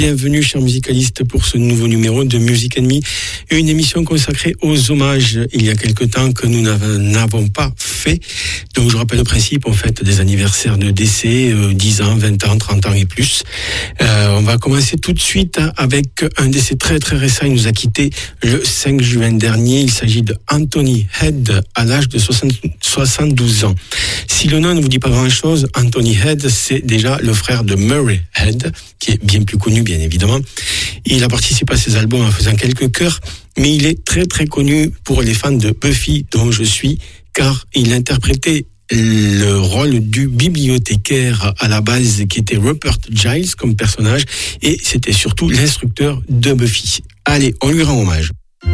Bienvenue, chers musicalistes, pour ce nouveau numéro de Music Enemy, une émission consacrée aux hommages. Il y a quelque temps que nous n'avons pas fait. Donc, je rappelle le principe, on fête des anniversaires de décès, 10 ans, 20 ans, 30 ans et plus. On va commencer tout de suite avec un décès très très récent. Il nous a quitté le 5 juin dernier. Il s'agit de Anthony Head à l'âge de 72 ans. Si le nom ne vous dit pas grand-chose, Anthony Head, c'est déjà le frère de Murray Head, qui est bien plus connu, bien évidemment. Il a participé à ses albums en faisant quelques chœurs, mais il est très très connu pour les fans de Buffy, dont je suis, car il interprétait le rôle du bibliothécaire à la base, qui était Rupert Giles comme personnage, et c'était surtout l'instructeur de Buffy. Allez, on lui rend hommage.